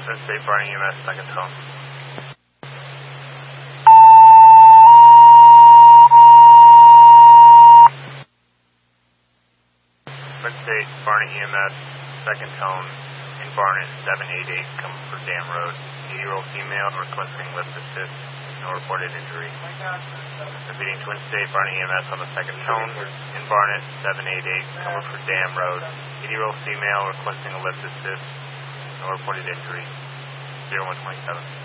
Twin State Barney EMS, second tone. Twin State Barney EMS, second tone, in Barnet 788, coming for Dam Road. 80-year-old female requesting lift assist, no reported injury. Repeating Twin State Barney EMS on the second tone, in Barnet 788, coming for Dam Road. 80-year-old female requesting a lift assist, no reported injury. 0127.